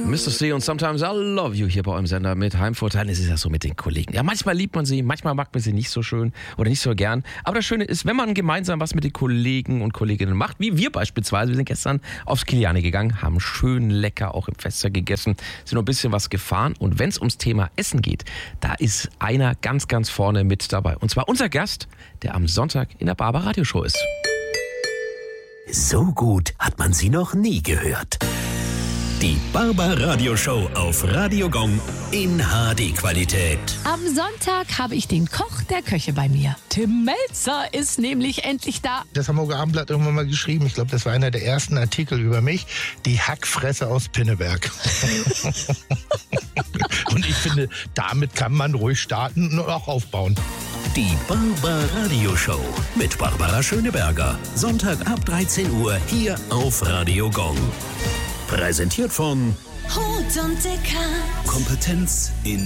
Mr. C und Sometimes I Love You hier bei eurem Sender mit Heimvorteilen. Es ist ja so mit den Kollegen. Ja, manchmal liebt man sie, manchmal mag man sie nicht so schön oder nicht so gern. Aber das Schöne ist, wenn man gemeinsam was mit den Kollegen und Kolleginnen macht, wie wir beispielsweise, wir sind gestern aufs Kiliani gegangen, haben schön lecker auch im Fester gegessen, sind noch ein bisschen was gefahren. Und wenn es ums Thema Essen geht, da ist einer ganz, ganz vorne mit dabei. Und zwar unser Gast, der am Sonntag in der Barber Radioshow ist. So gut hat man sie noch nie gehört. Die Barber Radioshow auf Radio Gong in HD-Qualität. Am Sonntag habe ich den Koch der Köche bei mir. Tim Melzer ist nämlich endlich da. Das Hamburger Abendblatt irgendwann mal geschrieben. Ich glaube, das war einer der ersten Artikel über mich. Die Hackfresse aus Pinneberg. Und ich finde, damit kann man ruhig starten und auch aufbauen. Die Barber Radioshow mit Barbara Schöneberger. Sonntag ab 13 Uhr hier auf Radio Gong. Präsentiert von Hut und Dicker. Kompetenz in